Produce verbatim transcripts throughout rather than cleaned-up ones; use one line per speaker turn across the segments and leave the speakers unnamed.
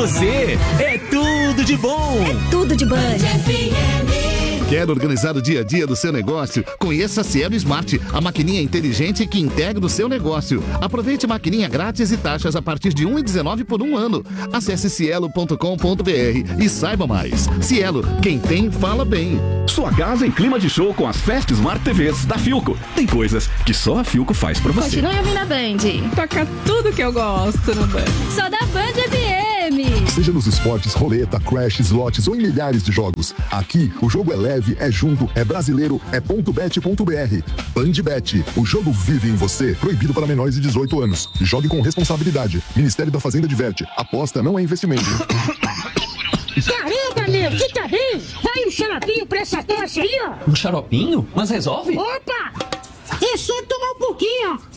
você. É tudo de bom.
É tudo de Band.
Quer organizar o dia a dia do seu negócio? Conheça a Cielo Smart, a maquininha inteligente que integra o seu negócio. Aproveite maquininha grátis e taxas a partir de um real e dezenove centavos por um ano. Acesse cielo ponto com ponto br e saiba mais. Cielo, quem tem, fala bem.
Sua casa em clima de show com as Fast Smart T Vs da Philco. Tem coisas que só a Philco faz pra você.
Continue ouvindo a Band.
Toca tudo que eu gosto no Band.
Sou da Band F M.
Seja nos esportes, roleta, crash, slots ou em milhares de jogos. Aqui, o jogo é leve, é junto, é brasileiro, é ponto bet ponto br. Bandbet, o jogo vive em você. Proibido para menores de dezoito anos. Jogue com responsabilidade. Ministério da Fazenda diverte. Aposta não é investimento.
Caramba, meu, você tá bem? Vai um xaropinho pra essa tosse aí, ó.
Um xaropinho? Mas resolve?
Opa! É só tomar um pouquinho, ó.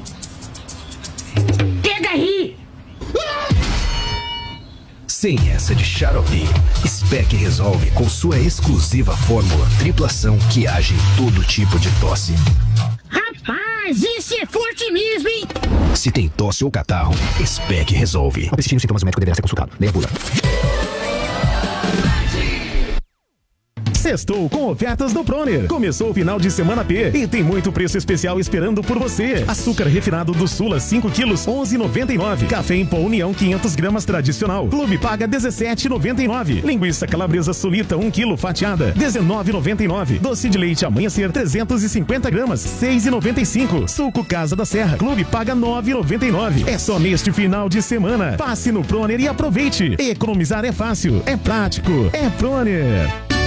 Pega aí.
Sem essa de xaropinho, Spec resolve com sua exclusiva fórmula tripla ação que age em todo tipo de tosse.
Rapaz, esse é forte mesmo, hein?
Se tem tosse ou catarro, Spec resolve. Ao persistir os sintomas, o médico deverá ser consultado. Leia a bula.
Sextou com ofertas do Proner. Começou o final de semana P e tem muito preço especial esperando por você. Açúcar refinado do Sula cinco quilos, onze reais e noventa e nove centavos. Café em pó União quinhentos gramas tradicional. Clube paga dezessete reais e noventa e nove centavos. Linguiça calabresa sulita um quilo fatiada, dezenove reais e noventa e nove centavos. Doce de leite Amanhecer trezentos e cinquenta gramas, seis reais e noventa e cinco centavos. Suco Casa da Serra. Clube paga nove reais e noventa e nove centavos. É só neste final de semana. Passe no Proner e aproveite. Economizar é fácil, é prático, é Proner.